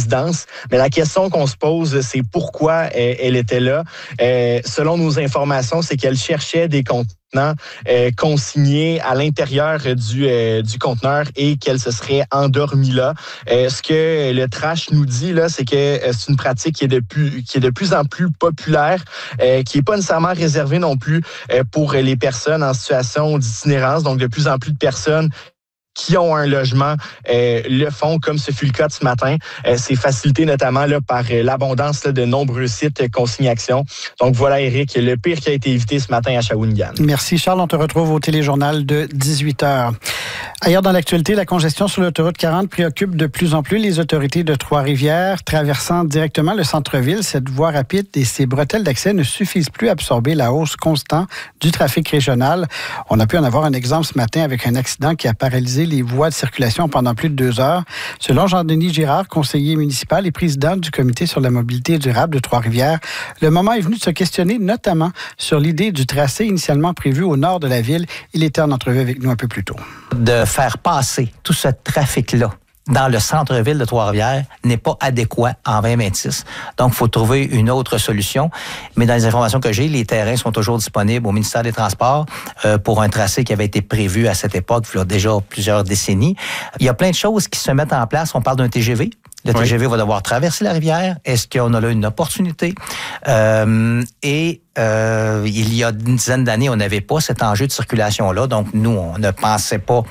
résidence. Mais la question qu'on se pose, c'est pourquoi elle était là. Selon nos informations, c'est qu'elle cherchait des contenants consignés à l'intérieur du conteneur et qu'elle se serait endormie là. Ce que le trash nous dit là, c'est que c'est une pratique qui est de plus en plus populaire, qui est pas nécessairement réservée non plus pour les personnes en situation d'itinérance. Donc de plus en plus de personnes qui ont un logement le font, comme ce fut le cas de ce matin. C'est facilité notamment là, par l'abondance là, de nombreux sites consignation. Donc voilà, Éric, le pire qui a été évité ce matin à Shawinigan. Merci Charles, on te retrouve au téléjournal de 18h. Ailleurs dans l'actualité, la congestion sur l'autoroute 40 préoccupe de plus en plus les autorités de Trois-Rivières. Traversant directement le centre-ville, cette voie rapide et ses bretelles d'accès ne suffisent plus à absorber la hausse constante du trafic régional. On a pu en avoir un exemple ce matin avec un accident qui a paralysé les voies de circulation pendant plus de 2 heures. Selon Jean-Denis Girard, conseiller municipal et président du comité sur la mobilité durable de Trois-Rivières, le moment est venu de se questionner notamment sur l'idée du tracé initialement prévu au nord de la ville. Il était en entrevue avec nous un peu plus tôt. De faire passer tout ce trafic-là dans le centre-ville de Trois-Rivières n'est pas adéquat en 2026. Donc, il faut trouver une autre solution. Mais dans les informations que j'ai, les terrains sont toujours disponibles au ministère des Transports pour un tracé qui avait été prévu à cette époque, il y a déjà plusieurs décennies. Il y a plein de choses qui se mettent en place. On parle d'un TGV. Le TGV va devoir traverser la rivière. Est-ce qu'on a là une opportunité? Il y a une dizaine d'années, on n'avait pas cet enjeu de circulation-là. Donc, nous, on ne pensait pas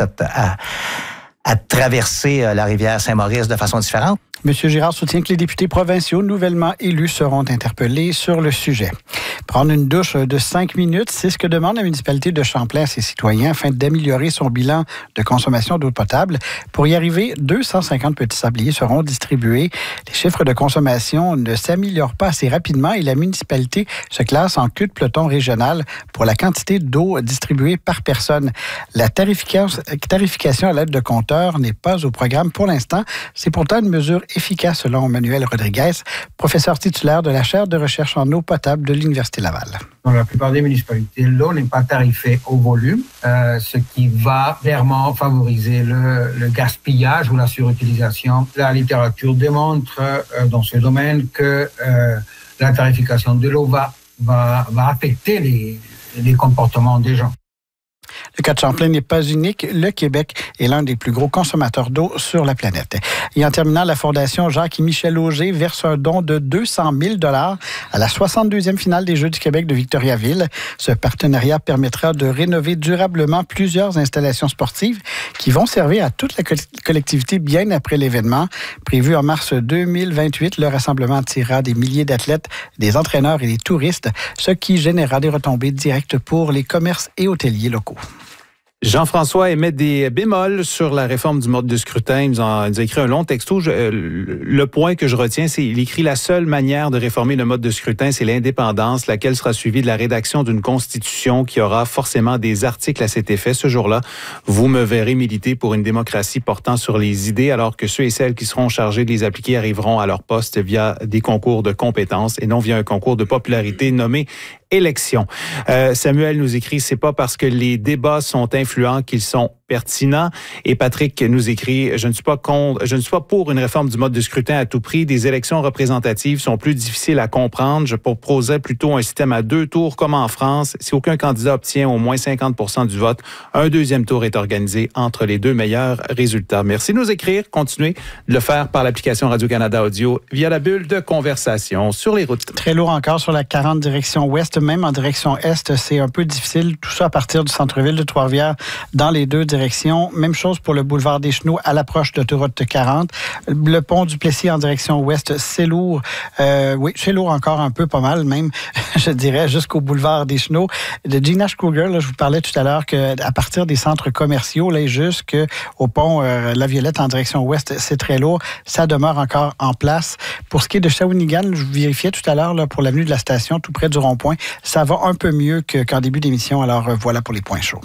à traverser la rivière Saint-Maurice de façon différente. M. Girard soutient que les députés provinciaux nouvellement élus seront interpellés sur le sujet. Prendre une douche de 5 minutes, c'est ce que demande la municipalité de Champlain à ses citoyens afin d'améliorer son bilan de consommation d'eau potable. Pour y arriver, 250 petits sabliers seront distribués. Les chiffres de consommation ne s'améliorent pas assez rapidement et la municipalité se classe en queue de peloton régional pour la quantité d'eau distribuée par personne. La tarification à l'aide de compteurs n'est pas au programme pour l'instant. C'est pourtant une mesure efficace selon Manuel Rodriguez, professeur titulaire de la chaire de recherche en eau potable de l'Université Laval. Dans la plupart des municipalités, l'eau n'est pas tarifée au volume, ce qui va clairement favoriser le gaspillage ou la surutilisation. La littérature démontre dans ce domaine que la tarification de l'eau va affecter les comportements des gens. Le cas de Champlain n'est pas unique. Le Québec est l'un des plus gros consommateurs d'eau sur la planète. Et en terminant, la Fondation Jacques et Michel Auger verse un don de 200 000 $ à la 62e finale des Jeux du Québec de Victoriaville. Ce partenariat permettra de rénover durablement plusieurs installations sportives qui vont servir à toute la collectivité bien après l'événement. Prévu en mars 2028, le rassemblement attirera des milliers d'athlètes, des entraîneurs et des touristes, ce qui générera des retombées directes pour les commerces et hôteliers locaux. Jean-François émet des bémols sur la réforme du mode de scrutin. Il nous a écrit un long texto. Le point que je retiens, c'est qu'il écrit « La seule manière de réformer le mode de scrutin, c'est l'indépendance, laquelle sera suivie de la rédaction d'une constitution qui aura forcément des articles à cet effet. Ce jour-là, vous me verrez militer pour une démocratie portant sur les idées, alors que ceux et celles qui seront chargés de les appliquer arriveront à leur poste via des concours de compétences et non via un concours de popularité nommé élection. » Samuel nous écrit « C'est pas parce que les débats sont influents qu'ils sont pertinents. » Et Patrick nous écrit « Je ne suis pas pour une réforme du mode de scrutin à tout prix. Des élections représentatives sont plus difficiles à comprendre. Je proposerais plutôt un système à 2 tours comme en France. Si aucun candidat obtient au moins 50% du vote, un deuxième tour est organisé entre les 2 meilleurs résultats. » Merci de nous écrire. Continuez de le faire par l'application Radio-Canada Audio via la bulle de conversation sur les routes. Très lourd encore sur la 40 direction ouest, même en direction est, c'est un peu difficile. Tout ça à partir du centre-ville de Trois-Rivières dans les 2 directions. Même chose pour le boulevard des Chenaux à l'approche de l'autoroute 40. Le pont du Plessis en direction ouest, c'est lourd. Oui, c'est lourd encore un peu, pas mal même, je dirais, jusqu'au boulevard des Chenaux. De Gina Kruger, là, je vous parlais tout à l'heure qu'à partir des centres commerciaux, là, jusqu'au pont La Violette en direction ouest, c'est très lourd. Ça demeure encore en place. Pour ce qui est de Shawinigan, je vérifiais tout à l'heure là, pour l'avenue de la Station, tout près du rond-point, ça va un peu mieux qu'en début d'émission. Alors voilà pour les points chauds.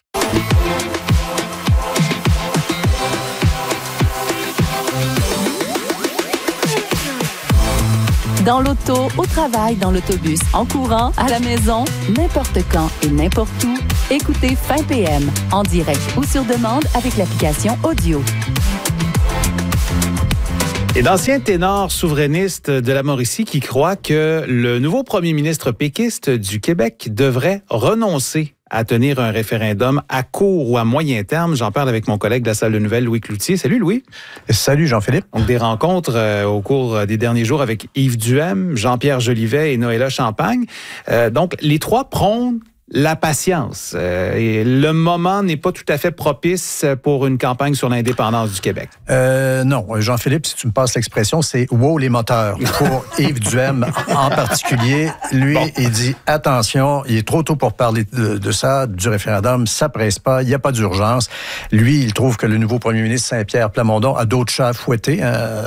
Dans l'auto, au travail, dans l'autobus, en courant, à la maison, n'importe quand et n'importe où, écoutez Fin PM en direct ou sur demande avec l'application Audio. Et d'anciens ténors souverainistes de la Mauricie qui croient que le nouveau premier ministre péquiste du Québec devrait renoncer à tenir un référendum à court ou à moyen terme. J'en parle avec mon collègue de la salle de nouvelles, Louis Cloutier. Salut, Louis. Salut, Jean-Philippe. Donc, des rencontres au cours des derniers jours avec Yves Duhem, Jean-Pierre Jolivet et Noëlla Champagne. Donc, les trois prônent la patience. Et le moment n'est pas tout à fait propice pour une campagne sur l'indépendance du Québec. Non, Jean-Philippe, si tu me passes l'expression, c'est « wow les moteurs ». Pour Yves Duhem en particulier, lui, il dit « attention, il est trop tôt pour parler de ça, du référendum, ça presse pas, il n'y a pas d'urgence ». Lui, il trouve que le nouveau premier ministre Saint-Pierre Plamondon a d'autres chats à fouetter,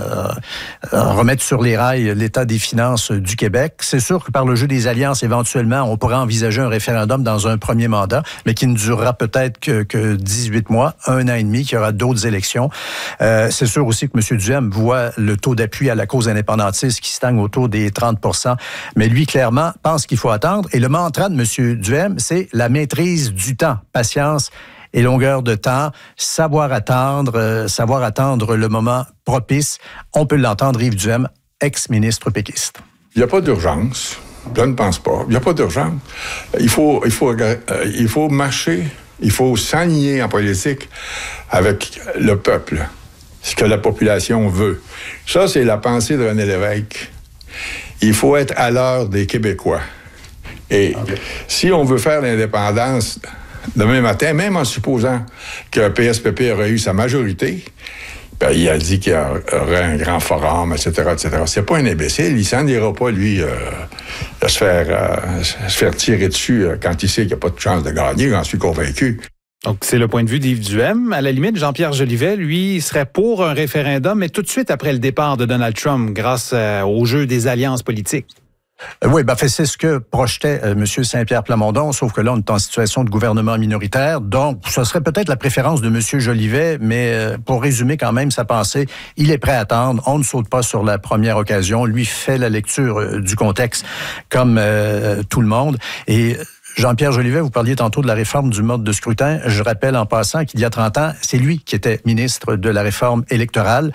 remettre sur les rails l'état des finances du Québec. C'est sûr que par le jeu des alliances, éventuellement, on pourrait envisager un référendum dans un premier mandat, mais qui ne durera peut-être que 18 mois, 1 an et demi, qu'il y aura d'autres élections. C'est sûr aussi que M. Duhem voit le taux d'appui à la cause indépendantiste qui stagne autour des 30 %, mais lui, clairement, pense qu'il faut attendre. Et le mantra de M. Duhem, c'est la maîtrise du temps, patience et longueur de temps, savoir attendre le moment propice. On peut l'entendre, Yves Duhem, ex-ministre péquiste. Il n'y a pas d'urgence. Je ne pense pas. Il n'y a pas d'urgence. Il faut marcher, il faut s'aligner en politique avec le peuple, ce que la population veut. Ça, c'est la pensée de René Lévesque. Il faut être à l'heure des Québécois. Et si on veut faire l'indépendance demain matin, même en supposant que PSPP aurait eu sa majorité, ben, il a dit qu'il y aurait un grand forum, etc., etc. C'est pas un imbécile. Il s'en ira pas, lui, de se faire tirer dessus quand il sait qu'il n'y a pas de chance de gagner. J'en suis convaincu. Donc, c'est le point de vue d'Yves Duhem. À la limite, Jean-Pierre Jolivet, lui, serait pour un référendum, mais tout de suite après le départ de Donald Trump, grâce au jeu des alliances politiques. Oui, c'est ce que projetait M. Saint-Pierre Plamondon, sauf que là, on est en situation de gouvernement minoritaire. Donc, ce serait peut-être la préférence de M. Jolivet, mais pour résumer quand même sa pensée, il est prêt à attendre. On ne saute pas sur la première occasion. Lui fait la lecture du contexte comme tout le monde. Et Jean-Pierre Jolivet, vous parliez tantôt de la réforme du mode de scrutin. Je rappelle en passant qu'il y a 30 ans, c'est lui qui était ministre de la réforme électorale.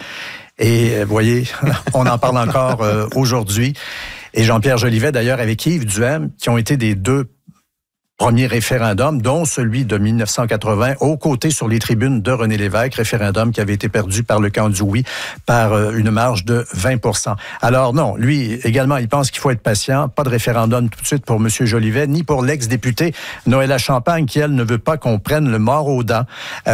Et vous voyez, on en parle encore aujourd'hui. Et Jean-Pierre Jolivet, d'ailleurs, avec Yves Duhem, qui ont été des deux premiers référendums, dont celui de 1980, aux côtés sur les tribunes de René Lévesque, référendum qui avait été perdu par le camp du oui par une marge de 20 %. Alors non, lui également, il pense qu'il faut être patient. Pas de référendum tout de suite pour M. Jolivet, ni pour l'ex-députée Noëlla Champagne, qui, elle, ne veut pas qu'on prenne le mort aux dents.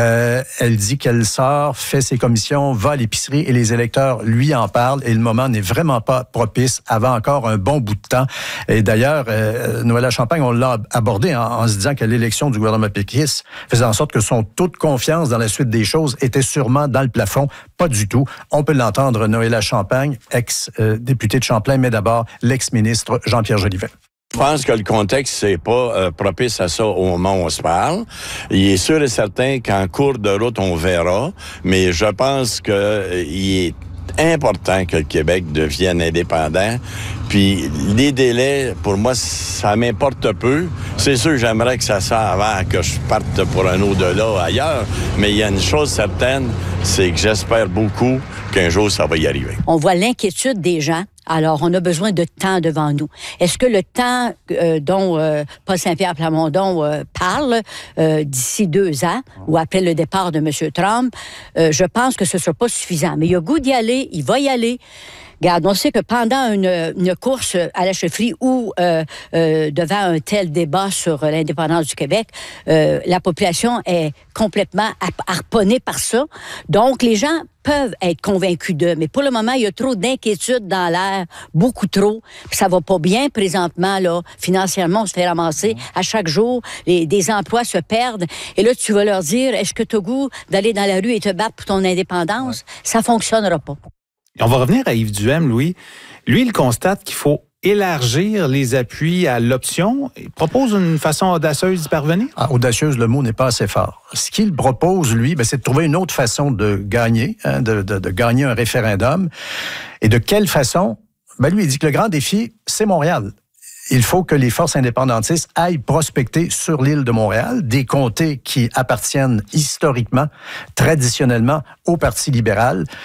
Elle dit qu'elle sort, fait ses commissions, va à l'épicerie et les électeurs lui en parlent et le moment n'est vraiment pas propice avant encore un bon bout de temps. Et d'ailleurs, Noëlla Champagne, on l'a abordé en se disant que l'élection du gouvernement péquiste faisait en sorte que son taux de confiance dans la suite des choses était sûrement dans le plafond. Pas du tout. On peut l'entendre, Noëlla Champagne, ex-députée de Champlain, mais d'abord l'ex-ministre Jean-Pierre Jolivet. Je pense que le contexte, c'est pas propice à ça au moment où on se parle. Il est sûr et certain qu'en cours de route, on verra, mais je pense qu'il est important que le Québec devienne indépendant. Puis les délais, pour moi, ça m'importe peu. C'est sûr que j'aimerais que ça soit avant que je parte pour un au-delà ailleurs, mais il y a une chose certaine, c'est que j'espère beaucoup qu'un jour, ça va y arriver. On voit l'inquiétude des gens. Alors, on a besoin de temps devant nous. Est-ce que le temps dont Paul Saint-Pierre Plamondon parle d'ici 2 ans ou après le départ de M. Trump, je pense que ce ne sera pas suffisant. Mais il a goût d'y aller, il va y aller. Regarde, on sait que pendant une course à la chefferie ou devant un tel débat sur l'indépendance du Québec, la population est complètement harponnée par ça. Donc, les gens peuvent être convaincus d'eux, mais pour le moment, il y a trop d'inquiétudes dans l'air, beaucoup trop. Puis ça va pas bien présentement, là. Financièrement, on se fait ramasser à chaque jour. Des emplois se perdent. Et là, tu vas leur dire, est-ce que tu as goût d'aller dans la rue et te battre pour ton indépendance? Ouais. Ça fonctionnera pas. On va revenir à Yves Duhem, Louis. Lui, il constate qu'il faut élargir les appuis à l'option. Il propose une façon audacieuse d'y parvenir? Audacieuse, le mot n'est pas assez fort. Ce qu'il propose, lui, c'est de trouver une autre façon de gagner, de gagner un référendum. Et de quelle façon? Lui, il dit que le grand défi, c'est Montréal. Il faut que les forces indépendantistes aillent prospecter sur l'île de Montréal des comtés qui appartiennent historiquement, traditionnellement, au Parti libéral.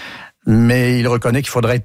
mais il reconnaît qu'il faudrait être